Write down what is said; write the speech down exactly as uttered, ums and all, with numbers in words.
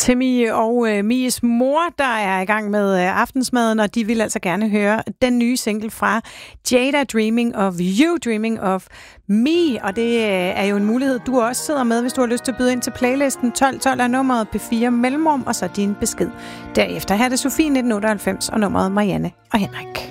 Mie og øh, Mies mor, der er i gang med øh, aftensmaden, og de vil altså gerne høre den nye single fra Jada, Dreaming of You, Dreaming of Me. Og det øh, er jo en mulighed, du også sidder med, hvis du har lyst til at byde ind til playlisten. tolv tolv er nummeret P fire mellemrum, og så din besked derefter. Her er det Sofie nitten otteoghalvfems og nummeret Marianne og Henrik.